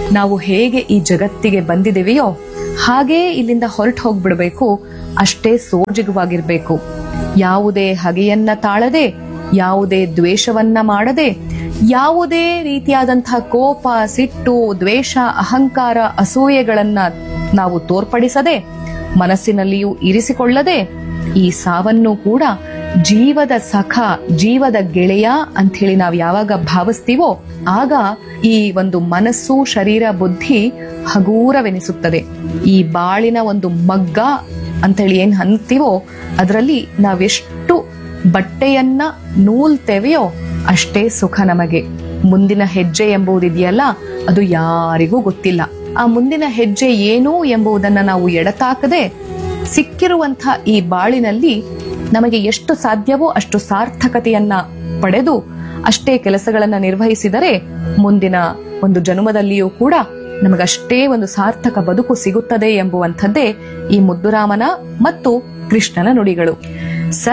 ನಾವು ಹೇಗೆ ಈ ಜಗತ್ತಿಗೆ ಬಂದಿದ್ದೇವೆಯೋ ಹಾಗೇ ಇಲ್ಲಿಂದ ಹೊರಟು ಹೋಗ್ಬಿಡ್ಬೇಕು, ಅಷ್ಟೇ ಸೋಜಿಗವಾಗಿರ್ಬೇಕು. ಯಾವುದೇ ಹಗೆಯನ್ನ ತಾಳದೆ, ಯಾವುದೇ ದ್ವೇಷವನ್ನ ಮಾಡದೆ, ಯಾವುದೇ ರೀತಿಯಾದಂತಹ ಕೋಪ, ಸಿಟ್ಟು, ದ್ವೇಷ, ಅಹಂಕಾರ, ಅಸೂಯೆಗಳನ್ನ ನಾವು ತೋರ್ಪಡಿಸದೆ, ಮನಸ್ಸಿನಲ್ಲಿಯೂ ಇರಿಸಿಕೊಳ್ಳದೆ, ಈ ಸಾವನ್ನು ಕೂಡ ಜೀವದ ಸಖ, ಜೀವದ ಗೆಳೆಯ ಅಂಥೇಳಿ ನಾವು ಯಾವಾಗ ಭಾವಿಸ್ತೀವೋ ಆಗ ಈ ಒಂದು ಮನಸ್ಸು, ಶರೀರ, ಬುದ್ಧಿ ಹಗೂರವೆನಿಸುತ್ತದೆ. ಈ ಬಾಳಿನ ಒಂದು ಮಗ್ಗ ಅಂತೇಳಿ ಏನ್ ಅಂತೀವೋ ಅದರಲ್ಲಿ ನಾವೆಷ್ಟು ಬಟ್ಟೆಯನ್ನ ನೂಲ್ತೇವೆಯೋ ಅಷ್ಟೇ ಸುಖ ನಮಗೆ. ಮುಂದಿನ ಹೆಜ್ಜೆ ಎಂಬುದಿದೆಯಲ್ಲ, ಅದು ಯಾರಿಗೂ ಗೊತ್ತಿಲ್ಲ. ಆ ಮುಂದಿನ ಹೆಜ್ಜೆ ಏನು ಎಂಬುದನ್ನ ನಾವು ಎಡತಾಕದೆ ಸಿಕ್ಕಿರುವಂಥ ಈ ಬಾಳಿನಲ್ಲಿ ನಮಗೆ ಎಷ್ಟು ಸಾಧ್ಯವೋ ಅಷ್ಟು ಸಾರ್ಥಕತೆಯನ್ನ ಪಡೆದು ಅಷ್ಟೇ ಕೆಲಸಗಳನ್ನ ನಿರ್ವಹಿಸಿದರೆ ಮುಂದಿನ ಒಂದು ಜನ್ಮದಲ್ಲಿಯೂ ಕೂಡ ನಮಗಷ್ಟೇ ಒಂದು ಸಾರ್ಥಕ ಬದುಕು ಸಿಗುತ್ತದೆ ಎಂಬುವಂಥದ್ದೇ ಈ ಮುದ್ದುರಾಮನ ಮತ್ತು ಕೃಷ್ಣನ ನುಡಿಗಳು.